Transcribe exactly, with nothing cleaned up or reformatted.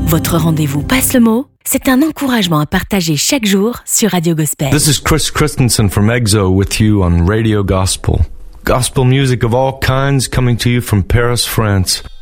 Votre rendez-vous Passe le mot, c'est un encouragement à partager chaque jour sur Radio Gospel. This is Chris Christensen from EXO with you on Radio Gospel. Gospel music of all kinds coming to you from Paris, France.